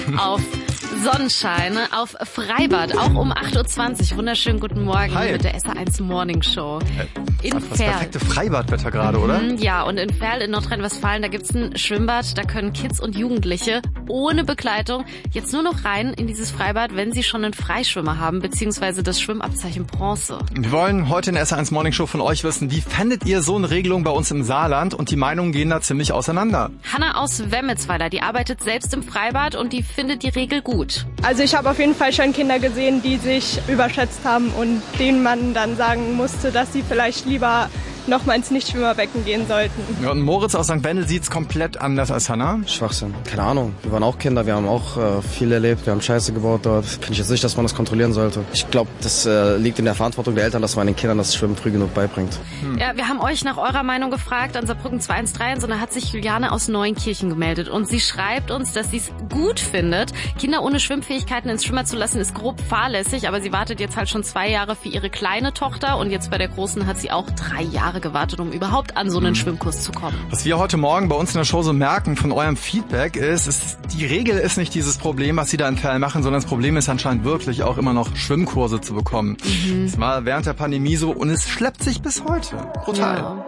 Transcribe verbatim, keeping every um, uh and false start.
auf Sonnenschein, auf Freibad, auch um acht Uhr zwanzig. Wunderschönen guten Morgen Hi. mit der S R eins Morning Show. In Das Verl. perfekte Freibadwetter gerade, oder? Ja, und in Verl in Nordrhein-Westfalen, da gibt's ein Schwimmbad, da können Kids und Jugendliche ohne Begleitung jetzt nur noch rein in dieses Freibad, wenn sie schon einen Freischwimmer haben, beziehungsweise das Schwimmabzeichen Bronze. Wir wollen heute in der S R eins Morning Show von euch wissen, wie fändet ihr so eine Regelung bei uns im Saarland? Und die Meinungen gehen da ziemlich auseinander. Hanna aus Wemmelsweiler, die arbeitet selbst im Freibad und die findet die Regel gut. Also ich habe auf jeden Fall schon Kinder gesehen, die sich überschätzt haben und denen man dann sagen musste, dass sie vielleicht lieber noch mal ins Nichtschwimmerbecken gehen sollten. Ja, und Moritz aus Sankt Wendel sieht's komplett anders als Hannah. Schwachsinn. Keine Ahnung. Wir waren auch Kinder, wir haben auch äh, viel erlebt, wir haben Scheiße gebaut dort. Finde ich jetzt nicht, dass man das kontrollieren sollte. Ich glaube, das äh, liegt in der Verantwortung der Eltern, dass man den Kindern das Schwimmen früh genug beibringt. Hm. Ja, wir haben euch nach eurer Meinung gefragt an Saarbrücken zwei eins drei, und da hat sich Juliane aus Neunkirchen gemeldet und sie schreibt uns, dass sie es gut findet. Kinder ohne Schwimmfähigkeiten ins Schwimmer zu lassen, ist grob fahrlässig, aber sie wartet jetzt halt schon zwei Jahre für ihre kleine Tochter und jetzt bei der Großen hat sie auch drei Jahre gewartet, um überhaupt an so einen Schwimmkurs zu kommen. Was wir heute Morgen bei uns in der Show so merken von eurem Feedback ist, ist, die Regel ist nicht dieses Problem, was sie da in Ferl machen, sondern das Problem ist anscheinend wirklich auch immer noch Schwimmkurse zu bekommen. Mhm. Das war während der Pandemie so und es schleppt sich bis heute. Brutal. Ja.